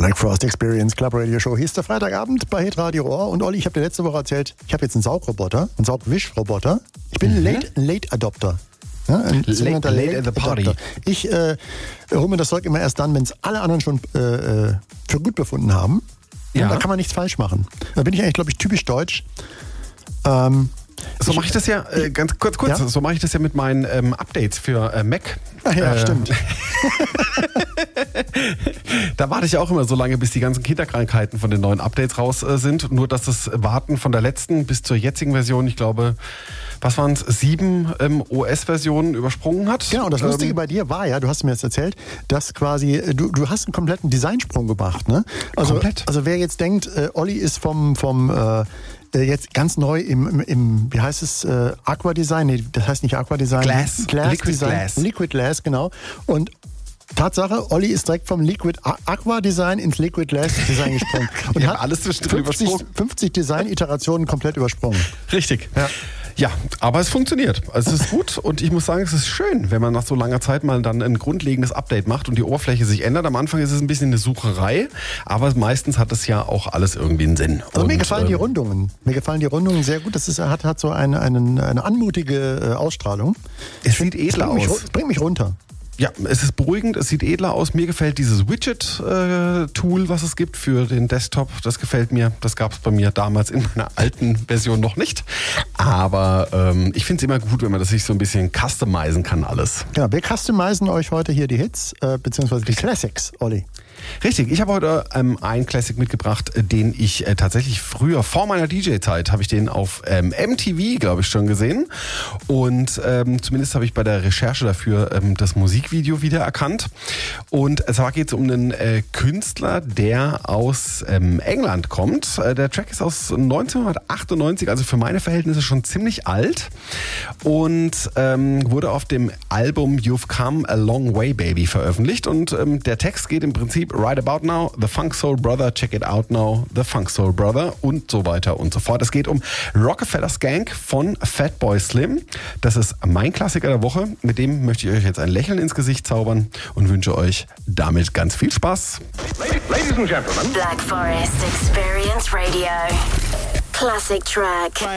Black Frost Experience Club Radio Show. Hier ist der Freitagabend bei Hitradio Rohr. Und Olli, ich habe dir letzte Woche erzählt, ich habe jetzt einen Saugroboter, einen Saugwischroboter. Ich bin ein Late Adopter. Ja, ein late at the party. Adopter. Ich hole mir das Zeug immer erst dann, wenn es alle anderen schon für gut befunden haben. Ja. Da kann man nichts falsch machen. Da bin ich eigentlich, glaube ich, typisch deutsch. So mache ich das ja, ganz kurz, ja? So mache ich das ja mit meinen Updates für Mac. Ach ja, stimmt. Da warte ich auch immer so lange, bis die ganzen Kinderkrankheiten von den neuen Updates raus sind. Nur, dass das Warten von der letzten bis zur jetzigen Version, ich glaube, was waren es, 7 OS-Versionen übersprungen hat. Genau, und das Lustige bei dir war ja, du hast mir jetzt erzählt, dass quasi, du hast einen kompletten Designsprung gemacht, ne? Also, komplett. Also wer jetzt denkt, Olli ist vom jetzt ganz neu im wie heißt es, Aqua Design? Nee, das heißt nicht Aqua Design. Liquid Design. Glass. Liquid Glass, genau. Und Tatsache, Olli ist direkt vom Liquid Aqua Design ins Liquid Glass Design gesprungen. Und hat alles zwischendrin übersprungen. 50 Design-Iterationen komplett übersprungen. Richtig. Ja, aber es funktioniert. Also es ist gut und ich muss sagen, es ist schön, wenn man nach so langer Zeit mal dann ein grundlegendes Update macht und die Oberfläche sich ändert. Am Anfang ist es ein bisschen eine Sucherei, aber meistens hat es ja auch alles irgendwie einen Sinn. Also mir gefallen die Rundungen. Mir gefallen die Rundungen sehr gut. Das ist, hat so eine anmutige Ausstrahlung. Es sieht edler aus. Es bringt mich runter. Ja, es ist beruhigend, es sieht edler aus. Mir gefällt dieses Widget-Tool, was es gibt für den Desktop. Das gefällt mir. Das gab es bei mir damals in meiner alten Version noch nicht. Aber ich finde es immer gut, wenn man das sich so ein bisschen customizen kann alles. Genau, wir customizen euch heute hier die Hits, beziehungsweise die Classics, Olli. Richtig, ich habe heute einen Classic mitgebracht, den ich tatsächlich früher, vor meiner DJ-Zeit, habe ich den auf MTV, glaube ich, schon gesehen. Und zumindest habe ich bei der Recherche dafür das Musikvideo wiedererkannt. Und zwar geht es um einen Künstler, der aus England kommt. Der Track ist aus 1998, also für meine Verhältnisse schon ziemlich alt. Und wurde auf dem Album You've Come a Long Way, Baby veröffentlicht. Und der Text geht im Prinzip Right About Now, The Funk Soul Brother, Check It Out Now, The Funk Soul Brother und so weiter und so fort. Es geht um Rockefeller Skank von Fatboy Slim. Das ist mein Klassiker der Woche. Mit dem möchte ich euch jetzt ein Lächeln ins Gesicht zaubern und wünsche euch damit ganz viel Spaß. Ladies and Gentlemen. Black Forest Experience Radio. Classic track.